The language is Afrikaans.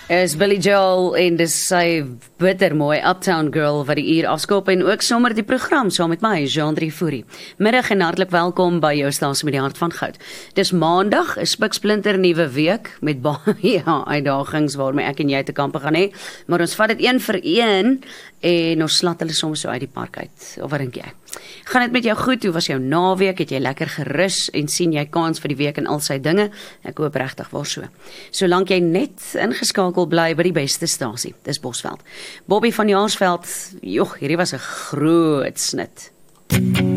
Is Billy Joel en dis sy bittermooi Uptown Girl wat die uur afskop en ook sommer die program saam met my, Jean-Drie Fourie. Middag en hartlik welkom by jou stasie met die hart van goud. Dis maandag, 'n spiksplinter nuwe week met baie uitdagings waarmee ek en jy te kampe gaan hê, maar ons vat dit een vir een en ons slat hulle soms so uit die park uit. Of wat dink jy? Gaan dit met jou goed? Hoe was jou naweek? Het jy lekker gerus en sien jy kans vir die week en al sy dinge? Ek hoop regtig waar so. Solank jy net ingeskakel bly by die beste stasie. Dis Bosveld. Bobby van Jaarsveld. Joh, hierdie was 'n groot snit.